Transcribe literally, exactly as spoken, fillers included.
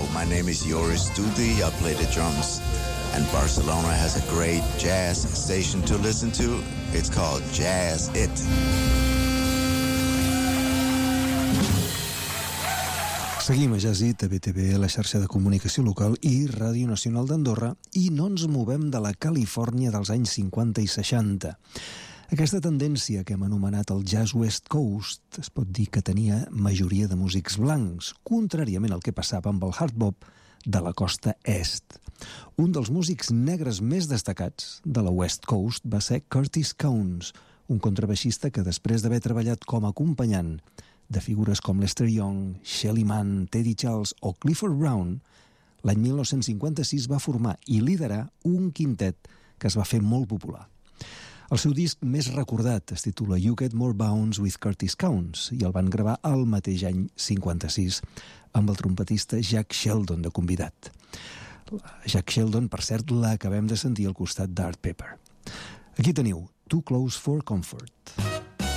my name is Joris Studi. I play the drums. And Barcelona has a great jazz station to listen to. It's called Jazz It. Seguim a Jazz It, a B T V, la xarxa de comunicació local i Ràdio Nacional d'Andorra, i no ens movem de la Califòrnia dels anys cinquanta i seixanta. Aquesta tendència que hem anomenat el Jazz West Coast es pot dir que tenia majoria de músics blancs, contràriament al que passava amb el hard bop de la costa est. Un dels músics negres més destacats de la West Coast va ser Curtis Cowns, un contrabaixista que després d'haver treballat com a acompanyant de figures com Lester Young, Shelly Manne, Teddy Charles o Clifford Brown, l'any mil nou-cents cinquanta-sis va formar i liderar un quintet que es va fer molt popular. El seu disc més recordat es titula You Get More Bounce with Curtis Cowns i el van gravar el mateix any cinquanta-sis amb el trompetista Jack Sheldon de convidat. Jack Sheldon, per cert, l'acabem de sentir al costat d'Art Pepper. Aquí teniu Too Close for Comfort.